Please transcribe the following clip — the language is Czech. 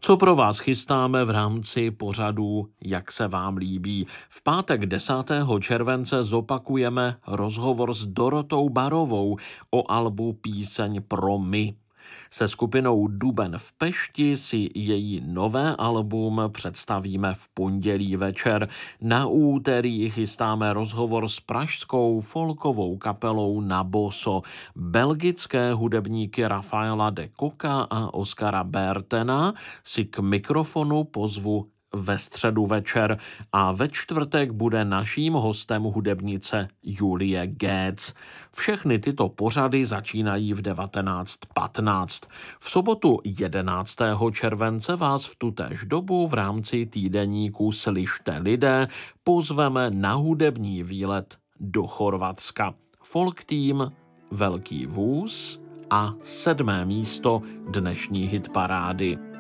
Co pro vás chystáme v rámci pořadu Jak se vám líbí? V pátek 10. července zopakujeme rozhovor s Dorotou Barovou o albu Píseň pro my. Se skupinou Duben v Pešti si její nové album představíme v pondělí večer. Na úterý chystáme rozhovor s pražskou folkovou kapelou Na Boso. Belgické hudebníky Rafaela de Koka a Oskara Bertena si k mikrofonu pozvu ve středu večer a ve čtvrtek bude naším hostem hudebnice Julie Géc. Všechny tyto pořady začínají v 19:15. V sobotu 11. července vás v tutéž dobu v rámci týdeníku Slyšte lidé pozveme na hudební výlet do Chorvatska. Folk tým Velký vůz a 7. místo dnešní hitparády.